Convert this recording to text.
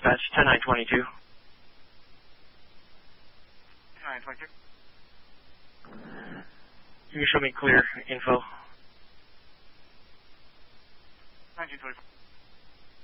dispatch, 10922. 10922. You can show me clear info. 1924.